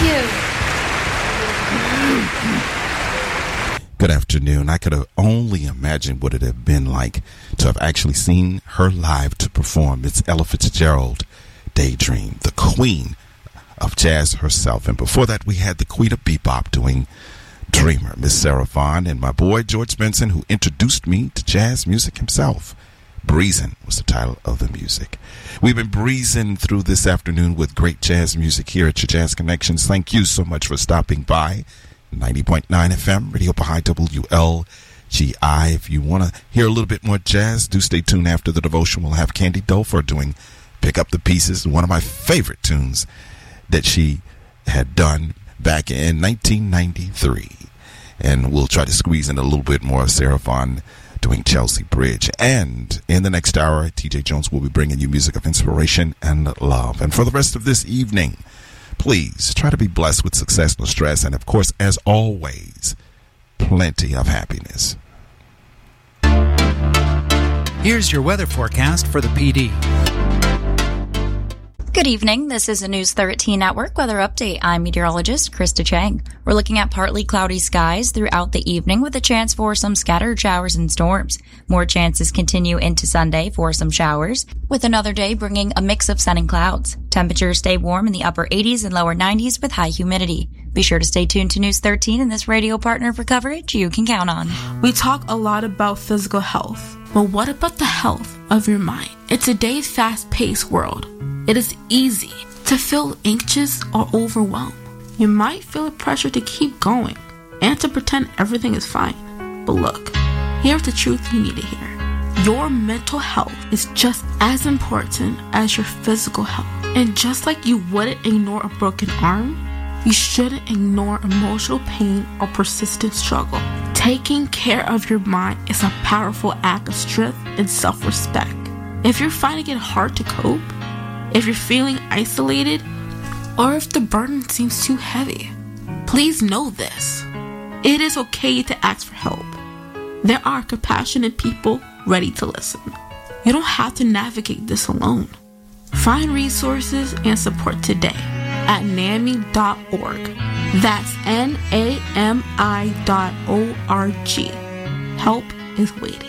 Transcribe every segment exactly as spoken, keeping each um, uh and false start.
you. Good afternoon. I could have only imagined what it had been like to have actually seen her live to perform. It's Ella Fitzgerald, Daydream, the queen of jazz herself. And before that, we had the queen of bebop doing Dreamer, Miss Sarah Vaughan, and my boy George Benson, who introduced me to jazz music himself. Breezin' was the title of the music. We've been breezing through this afternoon with great jazz music here at your Jazz Connections. Thank you so much for stopping by. ninety point nine F M, Radio Baha'i W L G I. If you want to hear a little bit more jazz, do stay tuned after the devotion. We'll have Candy Dofer doing Pick Up the Pieces, one of my favorite tunes that she had done back in nineteen ninety-three. And we'll try to squeeze in a little bit more of Sarah Vaughan doing Chelsea Bridge. And in the next hour, T J Jones will be bringing you music of inspiration and love. And for the rest of this evening, please try to be blessed with success, no stress, and of course, as always, plenty of happiness. Here's your weather forecast for the P D. Good evening. This is a News thirteen Network weather update. I'm meteorologist Krista Chang. We're looking at partly cloudy skies throughout the evening with a chance for some scattered showers and storms. More chances continue into Sunday for some showers, with another day bringing a mix of sun and clouds. Temperatures stay warm in the upper eighties and lower nineties with high humidity. Be sure to stay tuned to News thirteen and this radio partner for coverage you can count on. We talk a lot about physical health, but what about the health of your mind? In today's fast-paced world, it is easy to feel anxious or overwhelmed. You might feel the pressure to keep going and to pretend everything is fine. But look, here's the truth you need to hear. Your mental health is just as important as your physical health. And just like you wouldn't ignore a broken arm, you shouldn't ignore emotional pain or persistent struggle. Taking care of your mind is a powerful act of strength and self-respect. If you're finding it hard to cope, if you're feeling isolated, or if the burden seems too heavy, please know this. It is okay to ask for help. There are compassionate people ready to listen. You don't have to navigate this alone. Find resources and support today at N A M I dot org. That's N A M I dot O R G. Help is waiting.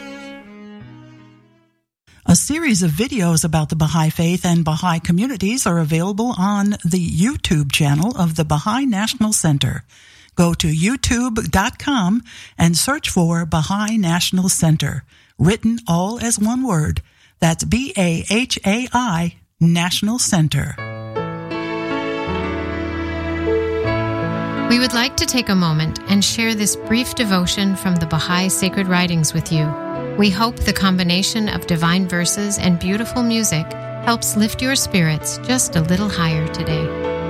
A series of videos about the Baha'i Faith and Baha'i communities are available on the YouTube channel of the Baha'i National Center. Go to youtube dot com and search for Baha'i National Center, written all as one word. That's B A H A I National Center. We would like to take a moment and share this brief devotion from the Baha'i Sacred Writings with you. We hope the combination of divine verses and beautiful music helps lift your spirits just a little higher today.